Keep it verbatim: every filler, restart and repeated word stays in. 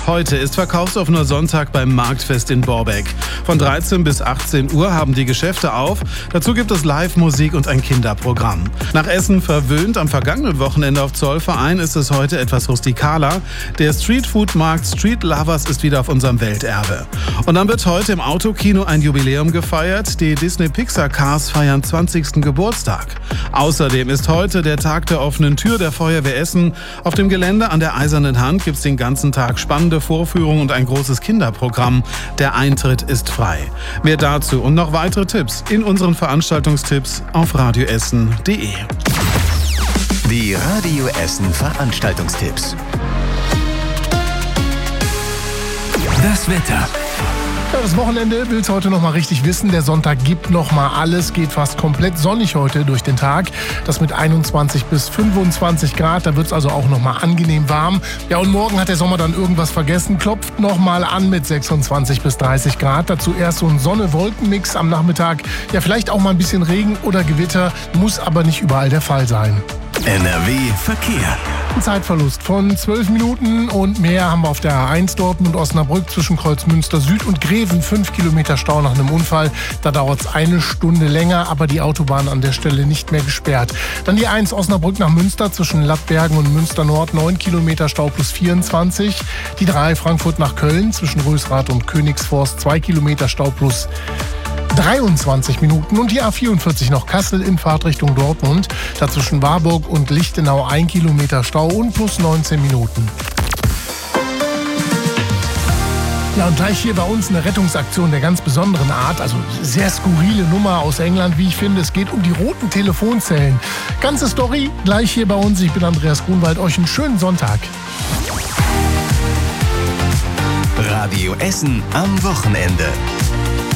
Heute ist verkaufsoffener Sonntag beim Marktfest in Borbeck. Von dreizehn bis achtzehn Uhr haben die Geschäfte auf. Dazu gibt es Live-Musik und ein Kinderprogramm. Nach Essen verwöhnt am vergangenen Wochenende auf Zollverein ist es heute etwas rustikaler. Der Streetfood-Markt Street Lovers ist wieder auf unserem Welterbe. Und dann wird heute im Autokino ein Jubiläum gefeiert. Die Disney-Pixar-Cars feiern zwanzigsten Geburtstag. Außerdem ist heute der Tag der offenen Tür der Feuerwehr Essen. Auf dem Gelände an der Eisernen Hand gibt es den ganzen Tag spannende Vorführungen und ein großes Kinderprogramm. Der Eintritt ist frei. Mehr dazu und noch weitere Tipps in unseren Veranstaltungstipps auf radioessen punkt de. Die Radio Essen Veranstaltungstipps. Das Wetter. Ja, das Wochenende will es heute noch mal richtig wissen. Der Sonntag gibt noch mal alles, geht fast komplett sonnig heute durch den Tag. Das mit einundzwanzig bis fünfundzwanzig Grad, da wird es also auch noch mal angenehm warm. Ja, und morgen hat der Sommer dann irgendwas vergessen, klopft noch mal an mit sechsundzwanzig bis dreißig Grad. Dazu erst so ein Sonne-Wolken-Mix am Nachmittag. Ja, vielleicht auch mal ein bisschen Regen oder Gewitter, muss aber nicht überall der Fall sein. N R W Verkehr. Ein Zeitverlust von zwölf Minuten und mehr haben wir auf der A eins Dortmund-Osnabrück zwischen Kreuzmünster Süd und Greven. fünf Kilometer Stau nach einem Unfall. Da dauert es eine Stunde länger, aber die Autobahn an der Stelle nicht mehr gesperrt. Dann die eins Osnabrück nach Münster zwischen Lattbergen und Münster Nord. neun Kilometer Stau plus vierundzwanzig. Die drei Frankfurt nach Köln zwischen Rösrath und Königsforst. zwei Kilometer Stau plus dreiundzwanzig Minuten. Und die A vierundvierzig noch Kassel in Fahrtrichtung Dortmund. Dazwischen Warburg und Lichtenau ein Kilometer Stau und plus neunzehn Minuten. Ja, und gleich hier bei uns eine Rettungsaktion der ganz besonderen Art. Also sehr skurrile Nummer aus England, wie ich finde. Es geht um die roten Telefonzellen. Ganze Story gleich hier bei uns. Ich bin Andreas Grunwald. Euch einen schönen Sonntag. Radio Essen am Wochenende.